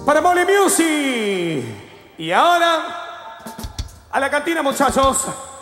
para Molly Music. Y ahora, a la cantina, muchachos.